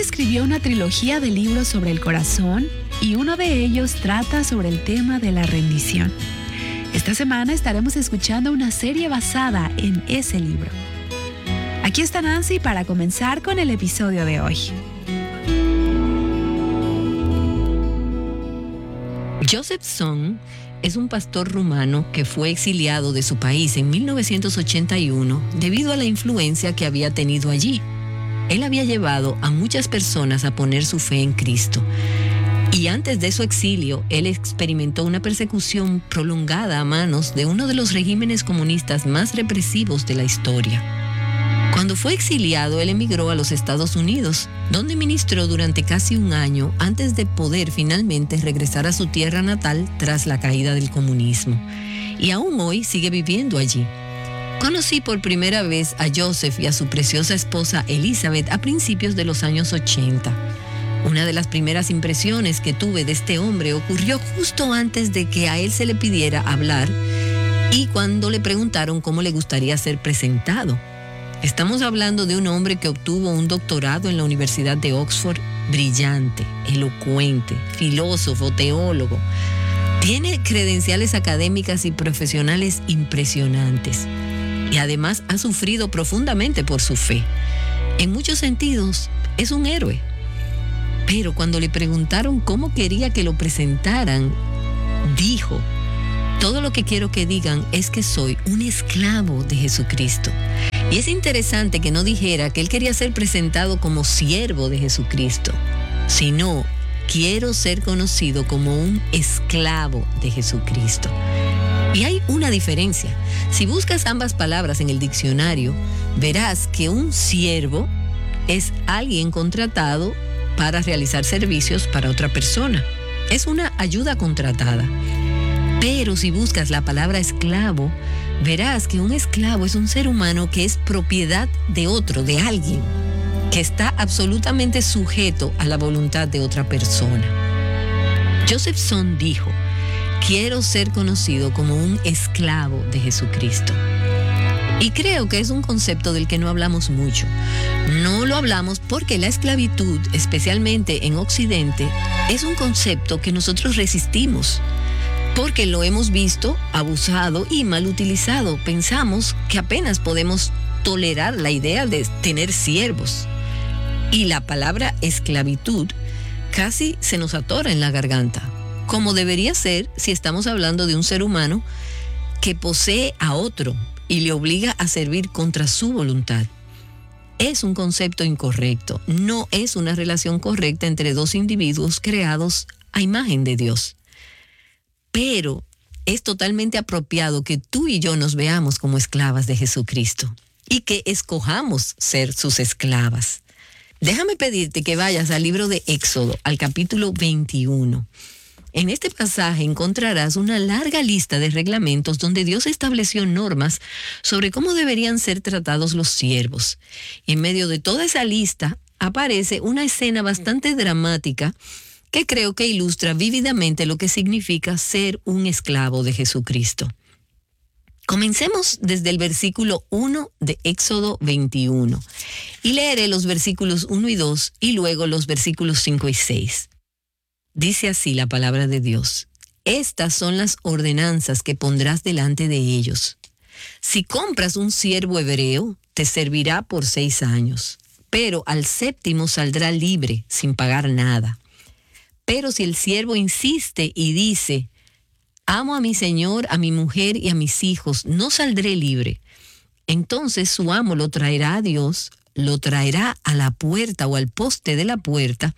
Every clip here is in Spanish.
escribió una trilogía de libros sobre el corazón y uno de ellos trata sobre el tema de la rendición. Esta semana estaremos escuchando una serie basada en ese libro. Aquí está Nancy para comenzar con el episodio de hoy. Joseph Tson es un pastor rumano que fue exiliado de su país en 1981 debido a la influencia que había tenido allí. Él había llevado a muchas personas a poner su fe en Cristo. Y antes de su exilio, él experimentó una persecución prolongada a manos de uno de los regímenes comunistas más represivos de la historia. Cuando fue exiliado, él emigró a los Estados Unidos, donde ministró durante casi un año antes de poder finalmente regresar a su tierra natal tras la caída del comunismo. Y aún hoy sigue viviendo allí. Conocí por primera vez a Joseph y a su preciosa esposa Elizabeth a principios de los años 80. Una de las primeras impresiones que tuve de este hombre ocurrió justo antes de que a él se le pidiera hablar y cuando le preguntaron cómo le gustaría ser presentado. Estamos hablando de un hombre que obtuvo un doctorado en la Universidad de Oxford, brillante, elocuente, filósofo, teólogo. Tiene credenciales académicas y profesionales impresionantes. Y además ha sufrido profundamente por su fe. En muchos sentidos, es un héroe. Pero cuando le preguntaron cómo quería que lo presentaran, dijo: todo lo que quiero que digan es que soy un esclavo de Jesucristo. Y es interesante que no dijera que él quería ser presentado como siervo de Jesucristo, sino quiero ser conocido como un esclavo de Jesucristo. Y hay una diferencia. Si buscas ambas palabras en el diccionario, verás que un siervo es alguien contratado para realizar servicios para otra persona. Es una ayuda contratada. Pero si buscas la palabra esclavo, verás que un esclavo es un ser humano que es propiedad de otro, de alguien, que está absolutamente sujeto a la voluntad de otra persona. Joseph Tson dijo: quiero ser conocido como un esclavo de Jesucristo. Y creo que es un concepto del que no hablamos mucho. No lo hablamos porque la esclavitud, especialmente en Occidente, es un concepto que nosotros resistimos. Porque lo hemos visto abusado y mal utilizado. Pensamos que apenas podemos tolerar la idea de tener siervos. Y la palabra esclavitud casi se nos atora en la garganta, como debería ser si estamos hablando de un ser humano que posee a otro y le obliga a servir contra su voluntad. Es un concepto incorrecto, no es una relación correcta entre dos individuos creados a imagen de Dios. Pero es totalmente apropiado que tú y yo nos veamos como esclavas de Jesucristo y que escojamos ser sus esclavas. Déjame pedirte que vayas al libro de Éxodo, al capítulo 21. En este pasaje encontrarás una larga lista de reglamentos donde Dios estableció normas sobre cómo deberían ser tratados los siervos. En medio de toda esa lista aparece una escena bastante dramática que creo que ilustra vívidamente lo que significa ser un esclavo de Jesucristo. Comencemos desde el versículo 1 de Éxodo 21 y leeré los versículos 1 y 2 y luego los versículos 5 y 6. Dice así la palabra de Dios: estas son las ordenanzas que pondrás delante de ellos. Si compras un siervo hebreo, te servirá por 6 años, pero al 7º saldrá libre sin pagar nada. Pero si el siervo insiste y dice: amo a mi señor, a mi mujer y a mis hijos, no saldré libre, entonces su amo lo traerá a Dios, lo traerá a la puerta o al poste de la puerta,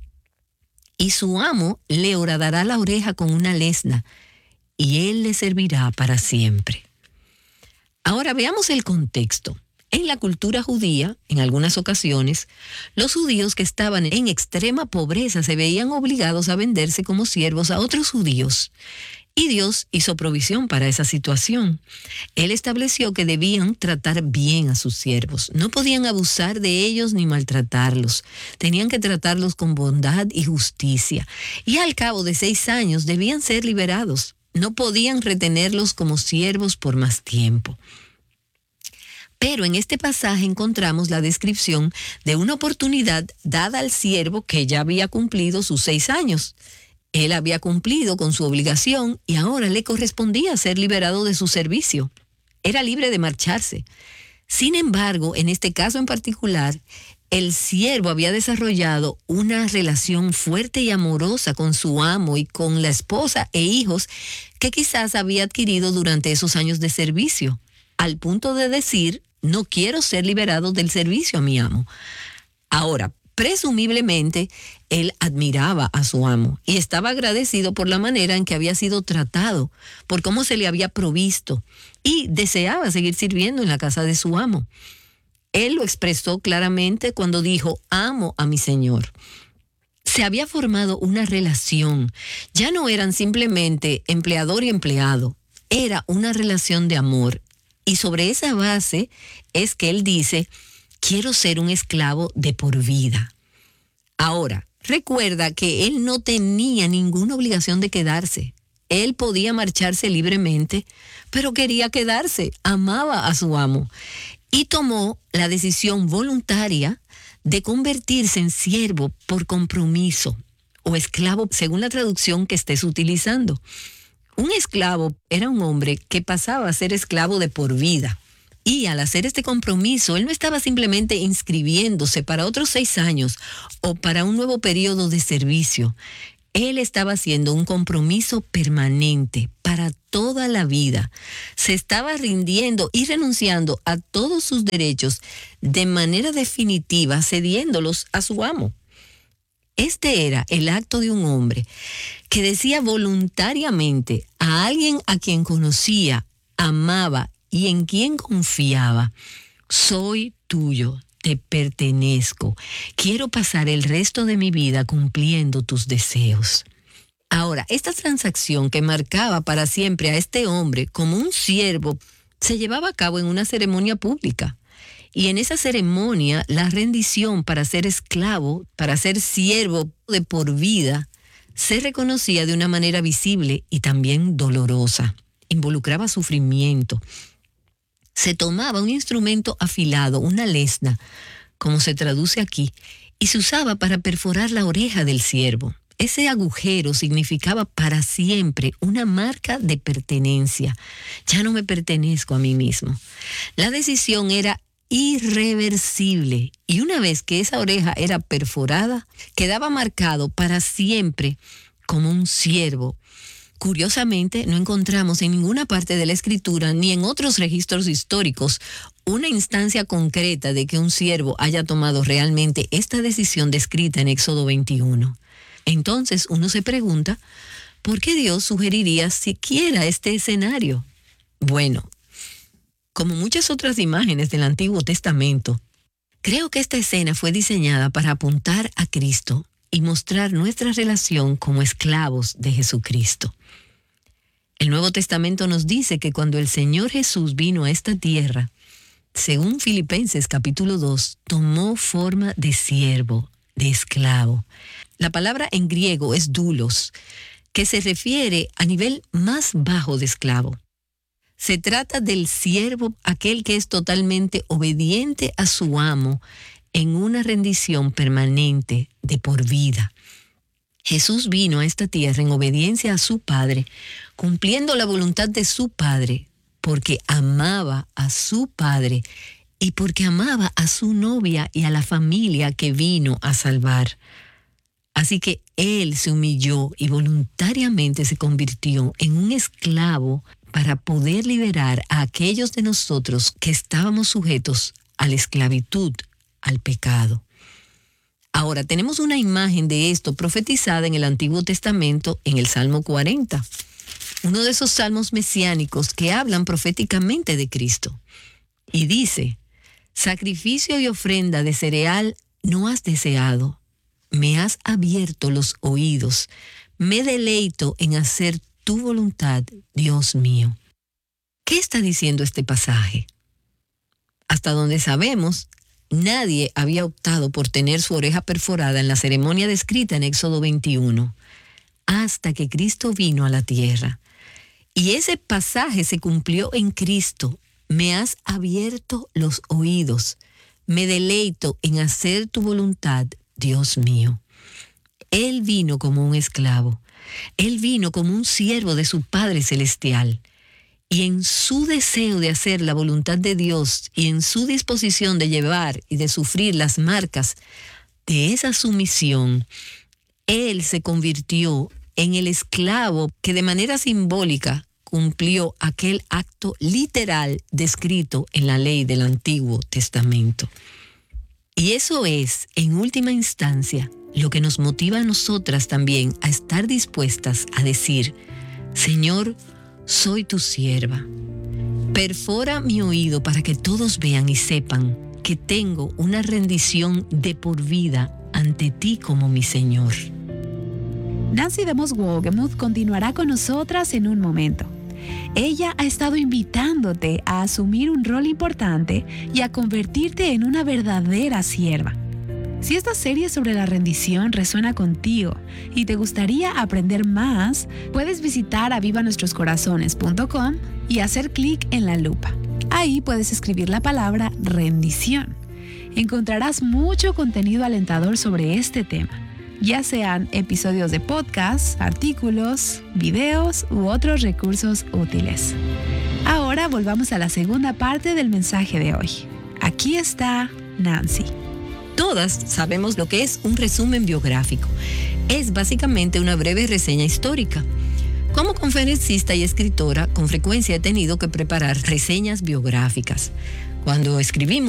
y su amo le horadará la oreja con una lesna, y él le servirá para siempre. Ahora veamos el contexto. En la cultura judía, en algunas ocasiones, los judíos que estaban en extrema pobreza se veían obligados a venderse como siervos a otros judíos. Y Dios hizo provisión para esa situación. Él estableció que debían tratar bien a sus siervos. No podían abusar de ellos ni maltratarlos. Tenían que tratarlos con bondad y justicia. Y al cabo de 6 años debían ser liberados. No podían retenerlos como siervos por más tiempo. Pero en este pasaje encontramos la descripción de una oportunidad dada al siervo que ya había cumplido sus 6 años. Él había cumplido con su obligación y ahora le correspondía ser liberado de su servicio. Era libre de marcharse. Sin embargo, en este caso en particular, el siervo había desarrollado una relación fuerte y amorosa con su amo y con la esposa e hijos que quizás había adquirido durante esos años de servicio, al punto de decir: no quiero ser liberado del servicio a mi amo. Ahora, presumiblemente, él admiraba a su amo y estaba agradecido por la manera en que había sido tratado, por cómo se le había provisto, y deseaba seguir sirviendo en la casa de su amo. Él lo expresó claramente cuando dijo: amo a mi señor. Se había formado una relación. Ya no eran simplemente empleador y empleado. Era una relación de amor. Y sobre esa base es que él dice: quiero ser un esclavo de por vida. Ahora, recuerda que él no tenía ninguna obligación de quedarse. Él podía marcharse libremente, pero quería quedarse. Amaba a su amo. Y tomó la decisión voluntaria de convertirse en siervo por compromiso, o esclavo según la traducción que estés utilizando. Un esclavo era un hombre que pasaba a ser esclavo de por vida. Y al hacer este compromiso, él no estaba simplemente inscribiéndose para otros 6 años o para un nuevo periodo de servicio. Él estaba haciendo un compromiso permanente para toda la vida. Se estaba rindiendo y renunciando a todos sus derechos de manera definitiva, cediéndolos a su amo. Este era el acto de un hombre que decía voluntariamente a alguien a quien conocía, amaba y en quien confiaba: soy tuyo, te pertenezco, quiero pasar el resto de mi vida cumpliendo tus deseos. Ahora, esta transacción que marcaba para siempre a este hombre como un siervo se llevaba a cabo en una ceremonia pública. Y en esa ceremonia, la rendición para ser esclavo, para ser siervo de por vida, se reconocía de una manera visible y también dolorosa. Involucraba sufrimiento. Se tomaba un instrumento afilado, una lesna, como se traduce aquí, y se usaba para perforar la oreja del siervo. Ese agujero significaba para siempre una marca de pertenencia. Ya no me pertenezco a mí mismo. La decisión era irreversible, y una vez que esa oreja era perforada, quedaba marcado para siempre como un siervo. Curiosamente, no encontramos en ninguna parte de la Escritura ni en otros registros históricos una instancia concreta de que un siervo haya tomado realmente esta decisión descrita en Éxodo 21. Entonces uno se pregunta, ¿por qué Dios sugeriría siquiera este escenario? Bueno, como muchas otras imágenes del Antiguo Testamento, creo que esta escena fue diseñada para apuntar a Cristo y mostrar nuestra relación como esclavos de Jesucristo. El Nuevo Testamento nos dice que cuando el Señor Jesús vino a esta tierra, según Filipenses capítulo 2, tomó forma de siervo, de esclavo. La palabra en griego es doulos, que se refiere a nivel más bajo de esclavo. Se trata del siervo, aquel que es totalmente obediente a su amo en una rendición permanente de por vida. Jesús vino a esta tierra en obediencia a su Padre, cumpliendo la voluntad de su Padre, porque amaba a su Padre y porque amaba a su novia y a la familia que vino a salvar. Así que Él se humilló y voluntariamente se convirtió en un esclavo para poder liberar a aquellos de nosotros que estábamos sujetos a la esclavitud, al pecado. Ahora, tenemos una imagen de esto profetizada en el Antiguo Testamento en el Salmo 40, uno de esos salmos mesiánicos que hablan proféticamente de Cristo. Y dice: sacrificio y ofrenda de cereal no has deseado, me has abierto los oídos, me deleito en hacer tu voluntad, Dios mío. ¿Qué está diciendo este pasaje? Hasta donde sabemos, nadie había optado por tener su oreja perforada en la ceremonia descrita en Éxodo 21, hasta que Cristo vino a la tierra. Y ese pasaje se cumplió en Cristo, me has abierto los oídos. Me deleito en hacer tu voluntad, Dios mío. Él vino como un esclavo. Él vino como un siervo de su Padre Celestial. Y en su deseo de hacer la voluntad de Dios y en su disposición de llevar y de sufrir las marcas de esa sumisión, Él se convirtió en el esclavo que de manera simbólica cumplió aquel acto literal descrito en la ley del Antiguo Testamento. Y eso es, en última instancia, lo que nos motiva a nosotras también a estar dispuestas a decir: Señor, soy tu sierva. Perfora mi oído para que todos vean y sepan que tengo una rendición de por vida ante ti como mi Señor. Nancy DeMoss Wolgemuth continuará con nosotras en un momento. Ella ha estado invitándote a asumir un rol importante y a convertirte en una verdadera sierva. Si esta serie sobre la rendición resuena contigo y te gustaría aprender más, puedes visitar avivanuestroscorazones.com y hacer clic en la lupa. Ahí puedes escribir la palabra rendición. Encontrarás mucho contenido alentador sobre este tema, ya sean episodios de podcast, artículos, videos u otros recursos útiles. Ahora volvamos a la segunda parte del mensaje de hoy. Aquí está Nancy. Todas sabemos lo que es un resumen biográfico. Es básicamente una breve reseña histórica. Como conferencista y escritora, con frecuencia he tenido que preparar reseñas biográficas. Cuando escribimos